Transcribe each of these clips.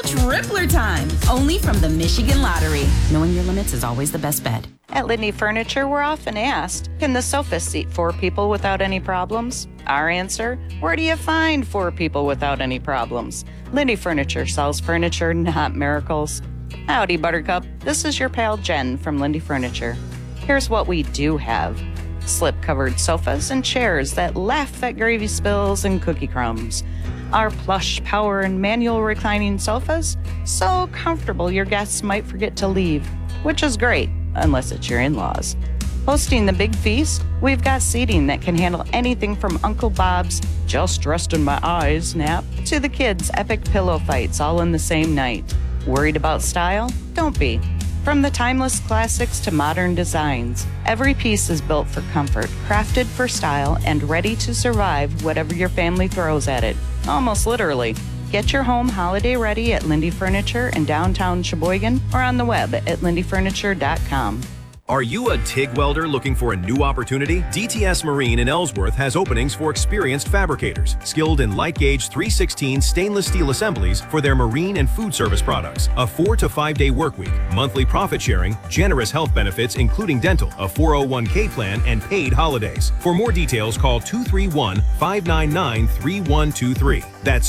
Tripler time, only from the Michigan Lottery. Knowing your limits is always the best bet. At Lindy Furniture, we're often asked, can the sofa seat 4 people without any problems? Our answer, where do you find 4 people without any problems? Lindy Furniture sells furniture, not miracles. Howdy, Buttercup. This is your pal Jen from Lindy Furniture. Here's what we do have. Slip-covered sofas and chairs that laugh at gravy spills and cookie crumbs. Our plush, power, and manual reclining sofas, so comfortable your guests might forget to leave, which is great, unless it's your in-laws. Hosting the big feast, we've got seating that can handle anything from Uncle Bob's just rest in my eyes nap to the kids' epic pillow fights all in the same night. Worried about style? Don't be. From the timeless classics to modern designs, every piece is built for comfort, crafted for style, and ready to survive whatever your family throws at it. Almost literally. Get your home holiday ready at Lindy Furniture in downtown Sheboygan or on the web at lindyfurniture.com. Are you a TIG welder looking for a new opportunity? DTS Marine in Ellsworth has openings for experienced fabricators, skilled in light gauge 316 stainless steel assemblies for their marine and food service products. A 4 to 5 day work week, monthly profit sharing, generous health benefits including dental, a 401k plan, and paid holidays. For more details, call 231-599-3123. That's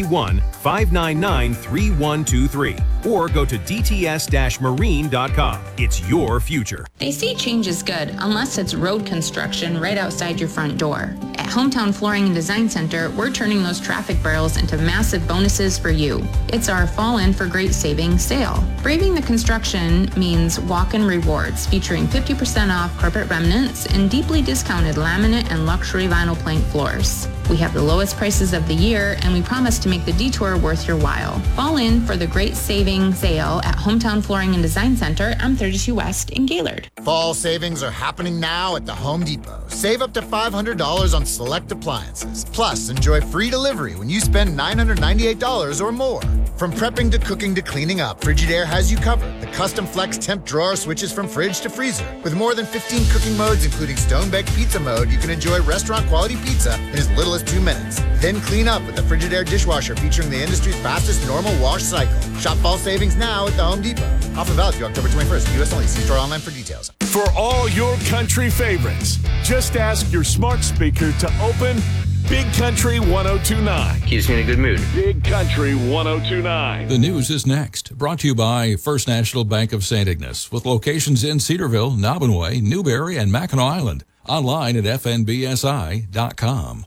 231-599-3123. Or go to dts-marine.com. It's your future. They say change is good unless it's road construction right outside your front door. At Hometown Flooring and Design Center, we're turning those traffic barrels into massive bonuses for you. It's our Fall In for Great Savings sale. Braving the construction means walk-in rewards featuring 50% off carpet remnants and deeply discounted laminate and luxury vinyl plank floors. We have the lowest prices of the year, and we promise to make the detour worth your while. Fall in for the Great Saving sale at Hometown Flooring and Design Center on 32 West in Gaylord. Fall savings are happening now at the Home Depot. Save up to $500 on select appliances. Plus, enjoy free delivery when you spend $998 or more. From prepping to cooking to cleaning up, Frigidaire has you covered. The custom flex temp drawer switches from fridge to freezer. With more than 15 cooking modes, including stone-baked pizza mode, you can enjoy restaurant-quality pizza in as little as 2 minutes. Then clean up with the Frigidaire dishwasher featuring the industry's fastest normal wash cycle. Shop fall savings now at the Home Depot. Offer valid through October 21st. U.S. only. See store online for details. For all your country favorites, just ask your smart speaker to open Big Country 1029. Keeps me in a good mood. Big Country 1029. The news is next. Brought to you by First National Bank of St. Ignace, with locations in Cedarville, Nobbinway, Newberry, and Mackinac Island. Online at fnbsi.com.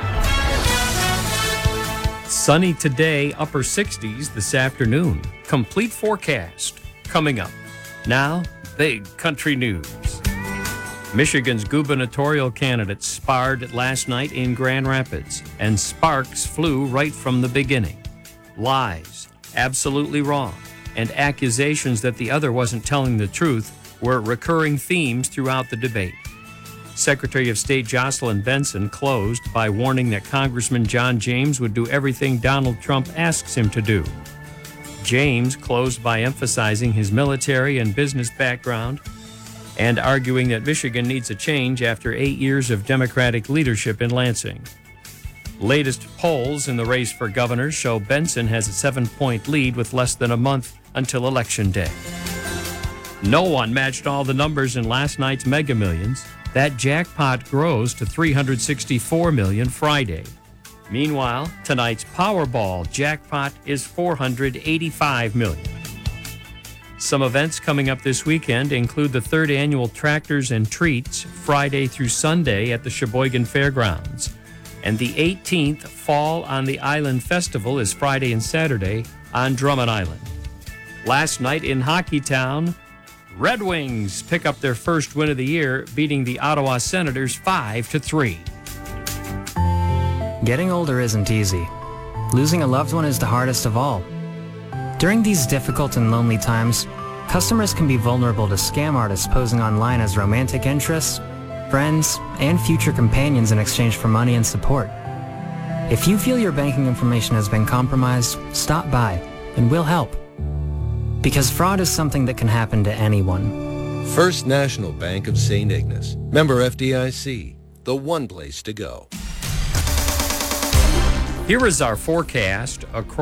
Sunny today, upper 60s this afternoon. Complete forecast coming up. Now, Big Country News. Michigan's gubernatorial candidate sparred last night in Grand Rapids, and sparks flew right from the beginning. Lies, absolutely wrong, and accusations that the other wasn't telling the truth were recurring themes throughout the debate. Secretary of State Jocelyn Benson closed by warning that Congressman John James would do everything Donald Trump asks him to do. James closed by emphasizing his military and business background and arguing that Michigan needs a change after 8 years of Democratic leadership in Lansing. Latest polls in the race for governor show Benson has a 7-point lead with less than a month until Election Day. No one matched all the numbers in last night's Mega Millions. That jackpot grows to $364 million Friday. Meanwhile, tonight's Powerball jackpot is $485 million. Some events coming up this weekend include the 3rd annual Tractors and Treats Friday through Sunday at the Sheboygan Fairgrounds. And the 18th Fall on the Island Festival is Friday and Saturday on Drummond Island. Last night in Hockeytown, Red Wings pick up their first win of the year, beating the Ottawa Senators 5-3. Getting older isn't easy. Losing a loved one is the hardest of all. During these difficult and lonely times, customers can be vulnerable to scam artists posing online as romantic interests, friends, and future companions in exchange for money and support. If you feel your banking information has been compromised, stop by and we'll help. Because fraud is something that can happen to anyone. First National Bank of St. Ignace. Member FDIC. The one place to go. Here is our forecast across